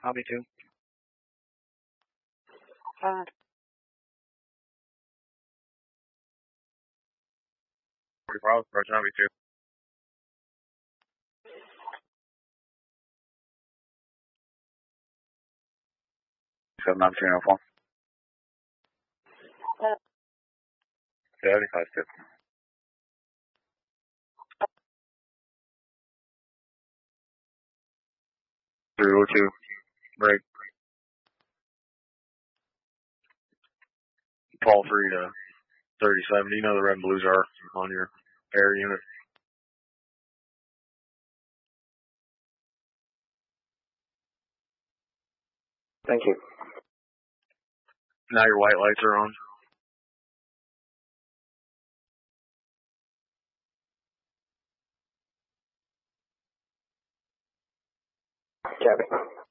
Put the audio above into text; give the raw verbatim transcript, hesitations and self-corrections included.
I'll be too. Uh, Bravo, Roger, I'll be too. seven nine three oh four. uh, seventy-five two. Zero two. Break. Paul three to thirty-seven. You know the red and blues are on your air unit. Thank you. Now your white lights are on. Copy.